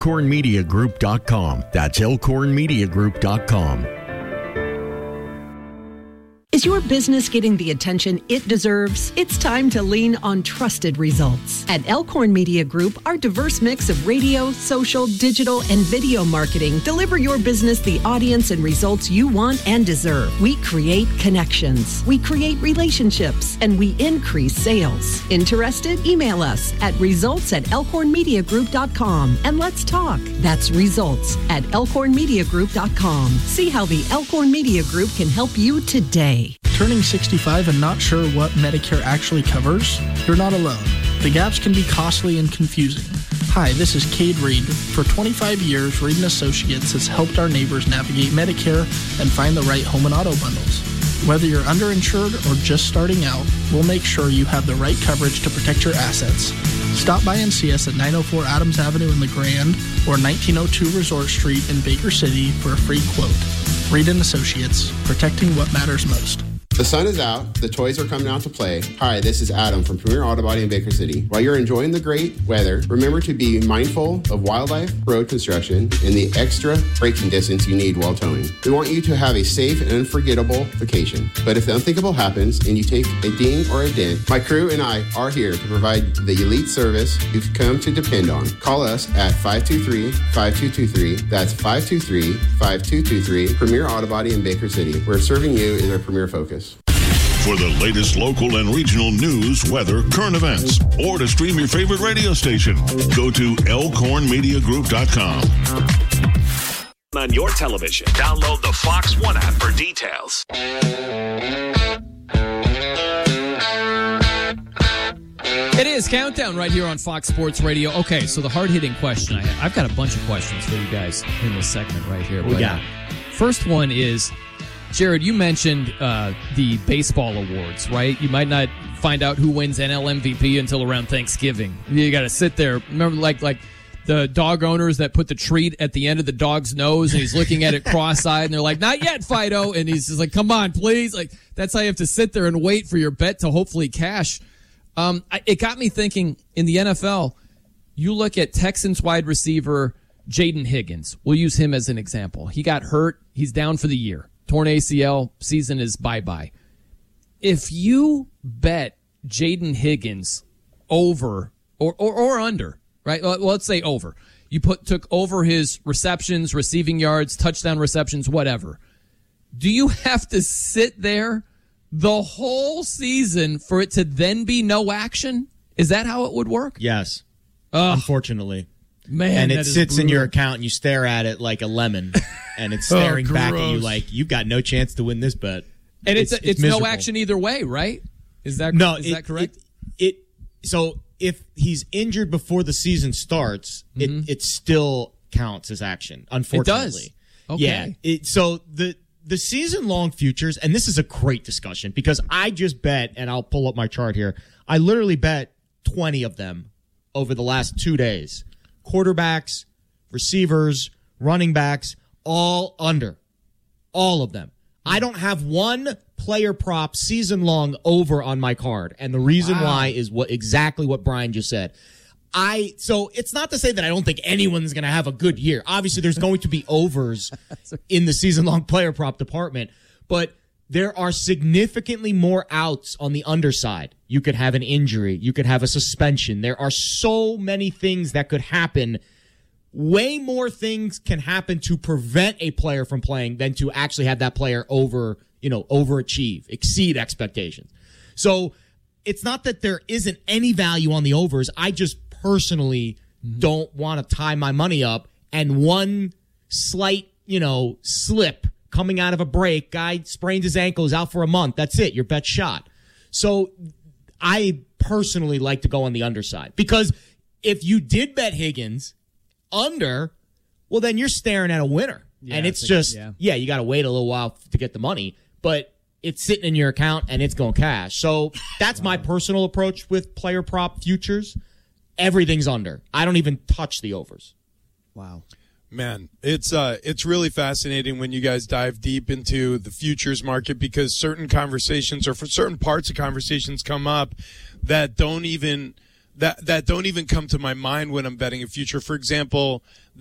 elkhornmediagroup.com. That's elkhornmediagroup.com. Is your business getting the attention it deserves? It's time to lean on trusted results. At Elkhorn Media Group, our diverse mix of radio, social, digital, and video marketing deliver your business the audience and results you want and deserve. We create connections, we create relationships, and we increase sales. Interested? Email us at results@elkhornmediagroup.com and let's talk. That's results@elkhornmediagroup.com. See how the Elkhorn Media Group can help you today. Turning 65 and not sure what Medicare actually covers? You're not alone. The gaps can be costly and confusing. Hi, this is Cade Reed. For 25 years, Reed & Associates has helped our neighbors navigate Medicare and find the right home and auto bundles. Whether you're underinsured or just starting out, we'll make sure you have the right coverage to protect your assets. Stop by and see us at 904 Adams Avenue in the Grand or 1902 Resort Street in Baker City for a free quote. Reed & Associates, protecting what matters most. The sun is out. The toys are coming out to play. Hi, this is Adam from Premier Auto Body in Baker City. While you're enjoying the great weather, remember to be mindful of wildlife, road construction, and the extra braking distance you need while towing. We want you to have a safe and unforgettable vacation. But if the unthinkable happens and you take a ding or a dent, my crew and I are here to provide the elite service you've come to depend on. Call us at 523-5223. That's 523-5223. Premier Auto Body in Baker City, where serving you is our premier focus. For the latest local and regional news, weather, current events, or to stream your favorite radio station, go to elkhornmediagroup.com. On your television, download the Fox One app for details. It is Countdown right here on Fox Sports Radio. Okay, so the hard-hitting question I have. I've got a bunch of questions for you guys in this segment right here. First one is, Jared, you mentioned the baseball awards, right? You might not find out who wins NL MVP until around Thanksgiving. You got to sit there. Remember, like the dog owners that put the treat at the end of the dog's nose, and he's looking at it cross-eyed, and they're like, "Not yet, Fido," and he's just like, "Come on, please!" Like that's how you have to sit there and wait for your bet to hopefully cash. It got me thinking. In the NFL, you look at Texans wide receiver Jaden Higgins. We'll use him as an example. He got hurt. He's down for the year. Torn ACL, season is bye-bye. If you bet Jaden Higgins over or under, right? Well, let's say over. You took over his receptions, receiving yards, touchdown receptions, whatever. Do you have to sit there the whole season for it to then be no action? Is that how it would work? Yes. Unfortunately. Man, and it sits in your account and you stare at it like a lemon and it's staring back at you like you've got no chance to win this bet. And it's no action either way, right? Is that correct? So if he's injured before the season starts, it still counts as action, unfortunately. It does. Okay. Yeah. So the season-long futures, and this is a great discussion because I just bet, and I'll pull up my chart here, I literally bet 20 of them over the last 2 days. Quarterbacks, receivers, running backs, all under. All of them. I don't have one player prop season-long over on my card, and the reason why is exactly what Brian just said. So it's not to say that I don't think anyone's going to have a good year. Obviously, there's going to be overs in the season-long player prop department, but there are significantly more outs on the underside. You could have an injury. You could have a suspension. There are so many things that could happen. Way more things can happen to prevent a player from playing than to actually have that player overachieve, exceed expectations. So it's not that there isn't any value on the overs. I just personally don't want to tie my money up, and one slight, slip coming out of a break, guy sprains his ankle, is out for a month. That's it. Your bet's shot. So I personally like to go on the underside because if you did bet Higgins under, well, then you're staring at a winner. Yeah, and it's you got to wait a little while to get the money, but it's sitting in your account and it's going to cash. So that's my personal approach with player prop futures. Everything's under. I don't even touch the overs. Wow. Man, it's really fascinating when you guys dive deep into the futures market because certain conversations or for certain parts of conversations come up that that don't even come to my mind when I'm betting a future. For example,